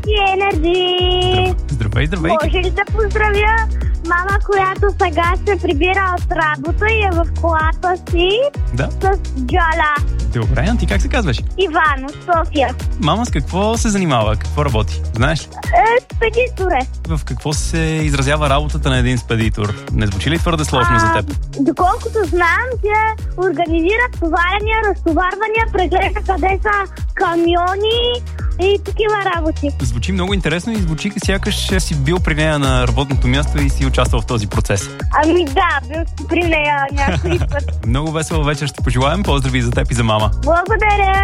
Енерджи! Здравей. Може ли да поздравя мама, която сега се прибира от работа и е в колата си с Джоля? Добре, а ти как се казваш? Иван от София. Мама с какво се занимава? Какво работи? Знаеш ли? Спедитор е. В какво се изразява работата на един спедитор? Не звучи ли твърде сложно за теб? Доколкото знам, тя организира товарения, разтоварвания, прегледа къде са камиони и такива работи. Звучи много интересно и звучи сякаш си бил при нея на работното място и си участвал в този процес. Ами да, бил си при нея някой път. Много весела вечер ще пожелаем. Поздрави за теб и за мама. Благодаря!